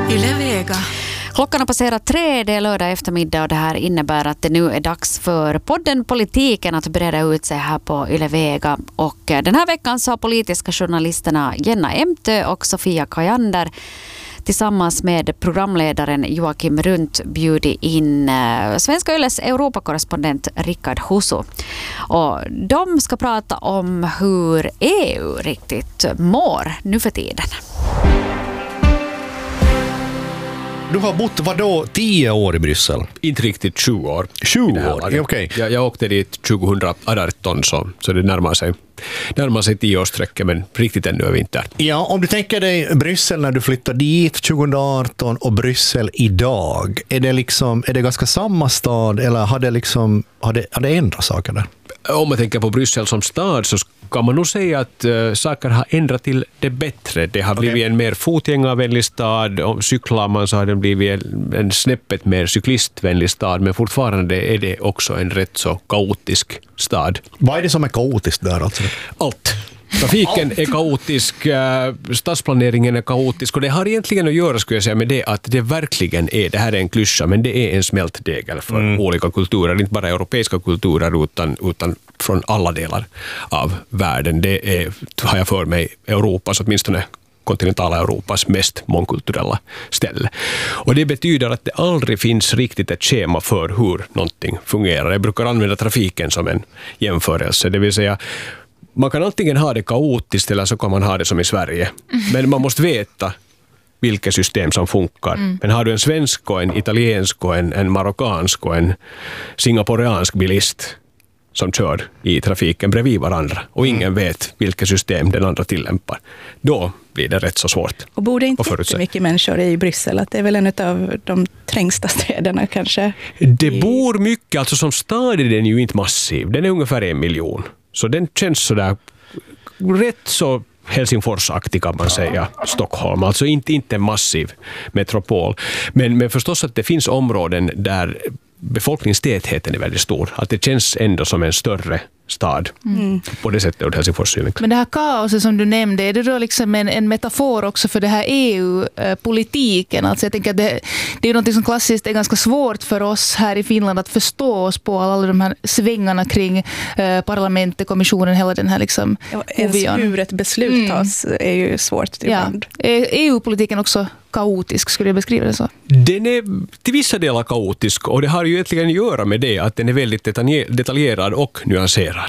Yle Vega. Klockan har passerat 3, det är lördag eftermiddag och det här innebär att det nu är dags för podden Politiken att breda ut sig här på Yle Vega. Och den här veckan så har politiska journalisterna Jenna Emtö och Sofia Kajander tillsammans med programledaren Joakim Runt bjudit in Svenska Yles Europakorrespondent Rickard Husu. Och de ska prata om hur EU riktigt mår nu för tiden. Du har bott, vadå, 10 år i Bryssel? Inte riktigt 20 år. 20 år, okej. Jag åkte dit 2018 så det närmar sig 10-årssträcket, men riktigt ännu är vi inte där. Ja, om du tänker dig Bryssel när du flyttade dit 2018 och Bryssel idag, är det ganska samma stad eller har det ändrat saker där? Om man tänker på Bryssel som stad så kan man nog säga att saker har ändrat till det bättre. Det har blivit en mer fotgängarvänlig stad. Om cyklar man så har det blivit en snäppet mer cyklistvänlig stad. Men fortfarande är det också en rätt så kaotisk stad. Vad är det som är kaotiskt där alltså? Allt. Trafiken är kaotisk, stadsplaneringen är kaotisk och det har egentligen att göra, skulle jag säga, med det att det verkligen är, det här är en klyscha, men det är en smältdegel för olika kulturer, inte bara europeiska kulturer utan från alla delar av världen. Det är, har jag för mig, Europas, åtminstone kontinentala Europas mest mångkulturella ställe. Och det betyder att det aldrig finns riktigt ett schema för hur någonting fungerar. Jag brukar använda trafiken som en jämförelse, det vill säga man kan antingen ha det kaotiskt eller så kan man ha det som i Sverige. Men man måste veta vilka system som funkar. Men har du en svensk och en italiensk och en marockansk och en singaporeansk bilist som kör i trafiken bredvid varandra och ingen vet vilka system den andra tillämpar, då blir det rätt så svårt. Och bor det inte mycket människor i Bryssel? Att det är väl en av de trängsta städerna kanske? Det bor mycket, alltså som stad är den ju inte massiv. Den är ungefär 1 miljon. Så den känns sådär rätt så Helsingforsaktig kan man säga, Stockholm. Alltså inte en massiv metropol. Men förstås att det finns områden där befolkningstätheten är väldigt stor. Att det känns ändå som en större stad på det sättet ur Helsingfors synvinkel. Men det här kaoset som du nämnde, är det då liksom en metafor också för det här EU-politiken? Alltså jag tänker att det är ju något som klassiskt är ganska svårt för oss här i Finland att förstå oss på alla de här svängarna kring parlamentet, kommissionen, hela den här liksom hur ett beslut tas är ju svårt ibland. Är EU-politiken också kaotisk, skulle jag beskriva det så? Den är till vissa delar kaotisk och det har ju egentligen att göra med det att den är väldigt detaljerad och nyanserad.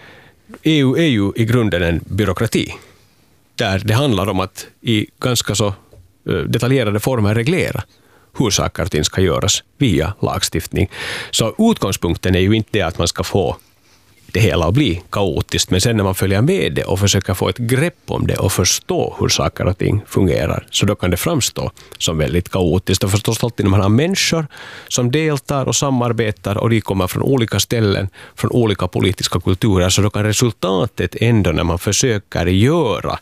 EU är ju i grunden en byråkrati där det handlar om att i ganska så detaljerade former reglera hur saker och ting ska göras via lagstiftning. Så utgångspunkten är ju inte det att man ska få det hela att bli kaotiskt, men sen när man följer med det och försöker få ett grepp om det och förstå hur saker och ting fungerar, så då kan det framstå som väldigt kaotiskt. Och förstås alltid när man har människor som deltar och samarbetar och de kommer från olika ställen, från olika politiska kulturer, så då kan resultatet ändå när man försöker göra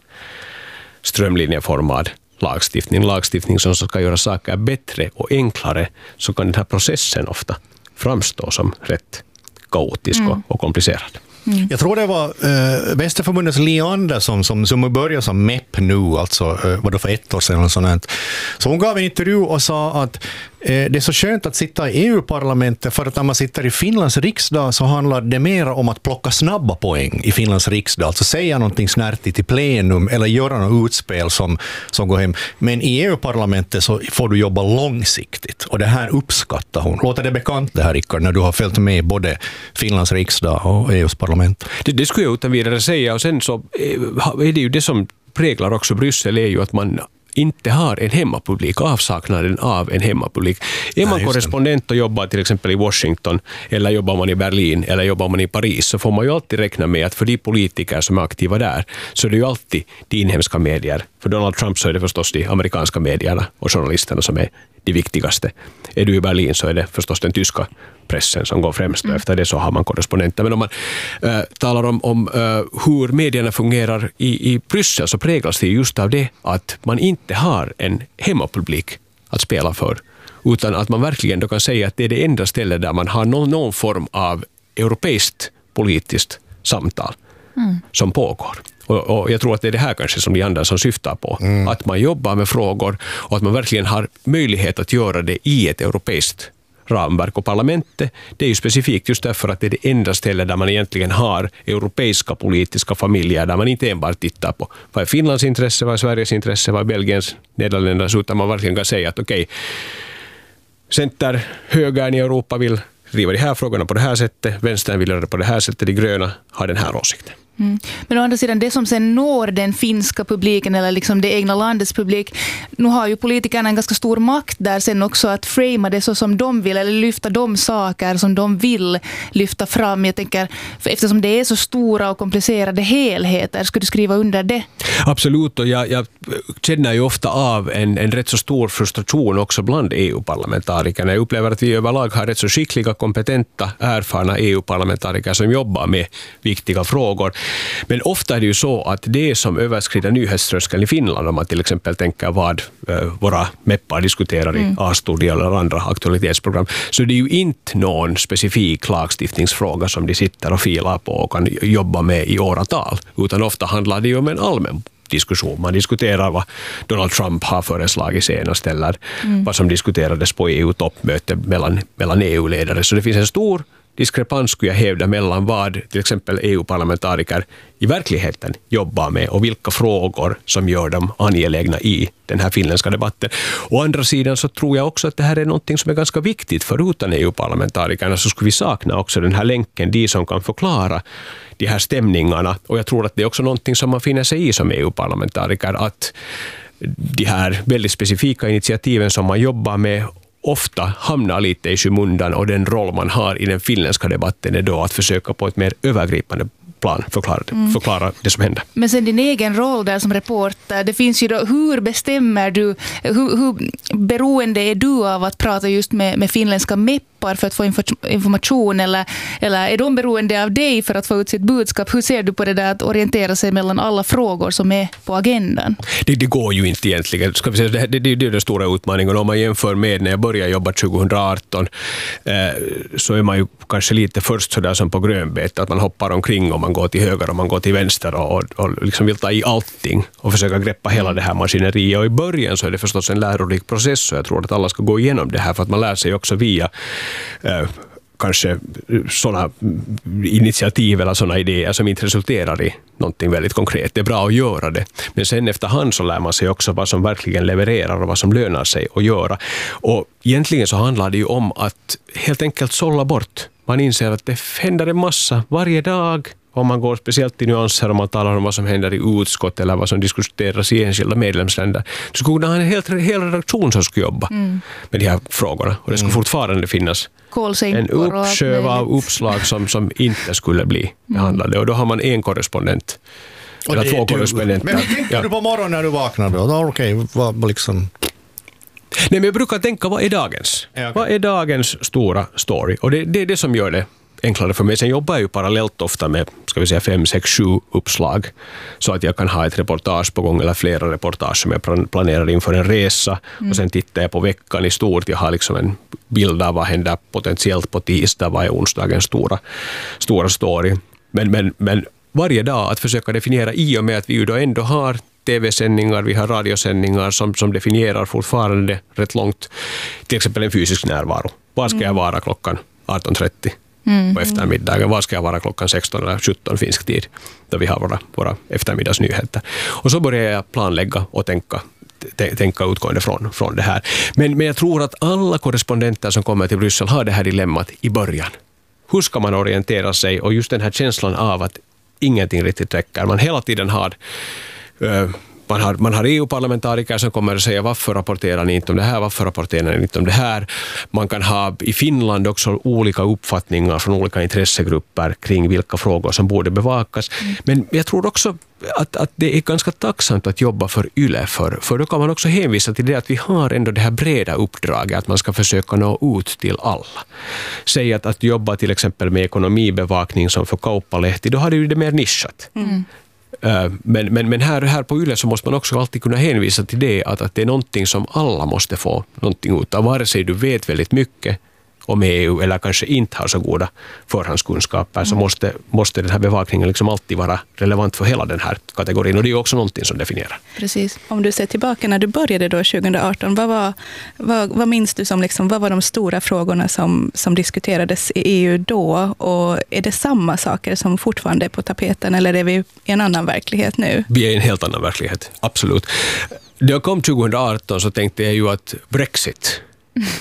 strömlinjeformad lagstiftning som ska göra saker bättre och enklare, så kan den här processen ofta framstå som rätt kaotisk och komplicerad. Jag tror det var Vänsterförbundets Li Andersson som började som MEP nu, alltså vadå för 1 år sedan och sånt. Så hon gav en intervju och sa att det är så skönt att sitta i EU-parlamentet, för att när man sitter i Finlands riksdag så handlar det mer om att plocka snabba poäng i Finlands riksdag, alltså säga någonting snärtigt i plenum eller göra något utspel som går hem. Men i EU-parlamentet så får du jobba långsiktigt och det här uppskattar hon. Låter det bekant det här, Rickard, när du har följt med både Finlands riksdag och EUs parlament? Det skulle jag utan vidare säga, och sen så är det ju det som präglar också Bryssel, är ju att man inte har en hemmapublik, avsaknaden av en hemmapublik. Är man korrespondent och jobbar till exempel i Washington, eller jobbar man i Berlin, eller jobbar man i Paris, så får man ju alltid räkna med att för de politiker som är aktiva där, så är det ju alltid de inhemska medier. För Donald Trump så är det förstås de amerikanska medierna och journalisterna som är de viktigaste. Är du i Berlin så är det förstås den tyska pressen som går främst, och efter det så har man korrespondenter. Men om man talar om hur medierna fungerar i Bryssel, så präglas det just av det att man inte har en hemmapublik att spela för, utan att man verkligen då kan säga att det är det enda stället där man har någon form av europeiskt politiskt samtal som pågår. Och jag tror att det är det här kanske som Jan Andersson syftar på. Att man jobbar med frågor och att man verkligen har möjlighet att göra det i ett europeiskt ramverk. Och parlamentet, det är ju specifikt just därför att det är det enda stället där man egentligen har europeiska politiska familjer, där man inte enbart tittar på vad är Finlands intresse, vad är Sveriges intresse, vad är Belgiens, Nederländernas, utan man verkligen kan säga att okej, center, högern i Europa vill driva de här frågorna på det här sättet, vänstern vill göra det på det här sättet, de gröna har den här åsikten. Men å andra sidan, det som sen når den finska publiken eller liksom det egna landets publik, nu har ju politikerna en ganska stor makt där sen också att framea det så som de vill eller lyfta de saker som de vill lyfta fram. Jag tänker, för eftersom det är så stora och komplicerade helheter, skulle du skriva under det? Absolut, och jag känner ju ofta av en rätt så stor frustration också bland EU-parlamentarikerna. Jag upplever att vi överlag har rätt så skickliga, kompetenta, erfarna EU-parlamentariker som jobbar med viktiga frågor. Men ofta är det ju så att det som överskrider nyhetströskeln i Finland, om man till exempel tänker vad våra meppar diskuterar i A-studio eller andra aktualitetsprogram, så det är ju inte någon specifik lagstiftningsfråga som de sitter och filar på och kan jobba med i åratal, utan ofta handlar det ju om en allmän diskussion. Man diskuterar vad Donald Trump har föreslagit senast eller vad som diskuterades på EU-toppmöte mellan EU-ledare. Så det finns en stor diskrepans, skulle jag hävda, mellan vad till exempel EU-parlamentariker i verkligheten jobbar med och vilka frågor som gör dem angelägna i den här finländska debatten. Å andra sidan så tror jag också att det här är något som är ganska viktigt, för utan EU-parlamentarikerna så skulle vi sakna också den här länken, de som kan förklara de här stämningarna. Och jag tror att det är också något som man finner sig i som EU-parlamentariker, att de här väldigt specifika initiativen som man jobbar med ofta hamnar lite i skymundan, och den roll man har i den finländska debatten är då att försöka på ett mer övergripande plan förklara det som händer. Men sen din egen roll där som reporter, det finns ju då, hur bestämmer du, hur beroende är du av att prata just med finländska meppar för att få information, eller är de beroende av dig för att få ut sitt budskap? Hur ser du på det där att orientera sig mellan alla frågor som är på agendan? Det går ju inte egentligen. Ska vi säga, det är den stora utmaningen. Om man jämför med när jag började jobba 2018 så är man ju kanske lite först sådär som på grönbete, att man hoppar omkring och man går till höger och man går till vänster och liksom vill ta i allting och försöka greppa hela det här maskineriet. Och i början så är det förstås en lärorik process, och jag tror att alla ska gå igenom det här, för att man lär sig också via kanske sådana initiativ eller sådana idéer som inte resulterar i någonting väldigt konkret. Det är bra att göra det. Men sen efterhand så lär man sig också vad som verkligen levererar och vad som lönar sig att göra. Och egentligen så handlar det ju om att helt enkelt sålla bort. Man inser att det händer en massa varje dag. Om man går speciellt i nyanser och man talar om vad som händer i utskott eller vad som diskuteras i enskilda medlemsländer, så skulle ha en hel redaktion som skulle jobba med de här frågorna. Och det skulle fortfarande finnas en uppsjö av uppslag som inte skulle bli behandlade. Och då har man en korrespondent. Eller två korrespondenter. Men hur tänker du på morgonen när du vaknar då? Okej, vad liksom... Nej, men jag brukar tänka, vad är dagens? Ja, okay. Vad är dagens stora story? Och det är det som gör det enklare för mig. Sen jobbar jag ju parallellt ofta med, ska vi säga, 5, 6, 7 uppslag, så att jag kan ha ett reportage på gång eller flera reportage som jag planerar inför en resa. Och sen tittar jag på veckan i stort. Jag har liksom en bild av vad händer potentiellt på tisdag, vad är onsdagens stora story. Men varje dag att försöka definiera, i och med att vi ju då ändå har tv-sändningar, vi har radiosändningar som definierar fortfarande rätt långt, till exempel en fysisk närvaro. Var ska jag vara klockan 18.30 på eftermiddagen? Var ska jag vara klockan 16 eller 17 finsk tid, då vi har våra eftermiddagsnyheter? Och så börjar jag planlägga och tänka utgående från det här. Men jag tror att alla korrespondenter som kommer till Bryssel har det här dilemmat i början. Hur ska man orientera sig? Och just den här känslan av att ingenting riktigt räcker. Man hela tiden man har EU-parlamentariker som kommer att säga, varför rapporterar ni inte om det här, varför rapporterar ni inte om det här. Man kan ha i Finland också olika uppfattningar från olika intressegrupper kring vilka frågor som borde bevakas. Men jag tror också att det är ganska tacksamt att jobba för YLE, för då kan man också hänvisa till det att vi har ändå det här breda uppdraget att man ska försöka nå ut till alla. Säg att jobba till exempel med ekonomibevakning som för Kauppalehti, då har det ju det mer nischat. Men här på YLE så måste man också alltid kunna hänvisa till det, att det är någonting som alla måste få någonting ut av, vare sig du vet väldigt mycket om EU eller kanske inte har så goda förhandskunskaper, så måste den här bevakningen liksom alltid vara relevant för hela den här kategorin. Och det är ju också någonting som definierar. Precis. Om du ser tillbaka när du började då 2018, vad minns du som liksom, vad var de stora frågorna som diskuterades i EU då? Och är det samma saker som fortfarande är på tapeten, eller är vi i en annan verklighet nu? Vi är i en helt annan verklighet, absolut. När jag kom 2018 så tänkte jag ju att Brexit